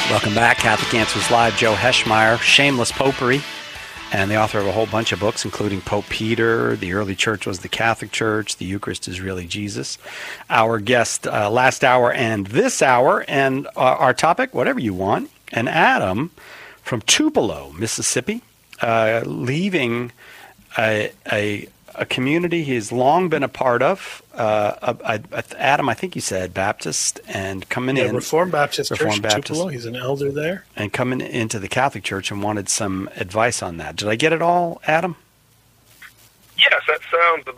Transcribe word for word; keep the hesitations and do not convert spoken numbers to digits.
Welcome back. Catholic Answers Live. Joe Heschmeyer, Shameless Popery, and the author of a whole bunch of books, including Pope Peter, The Early Church Was the Catholic Church, The Eucharist is Really Jesus. Our guest uh, last hour and this hour, and uh, our topic, whatever you want, and Adam from Tupelo, Mississippi, uh, leaving a, a a community he's long been a part of. Uh, a, a, Adam, I think you said Baptist, and coming yeah, in Reformed Baptist Reformed Church Baptist. Tupelo. He's an elder there, and coming into the Catholic Church and wanted some advice on that. Did I get it all, Adam? Yes, that sounds